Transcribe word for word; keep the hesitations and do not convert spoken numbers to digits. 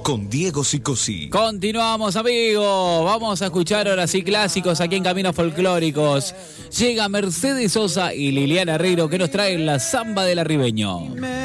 con Diego Sicosí. Continuamos, amigos. Vamos a escuchar ahora sí clásicos aquí en Caminos Folclóricos. Llega Mercedes Sosa y Liliana Herrero que nos traen la Zamba del Arribeño.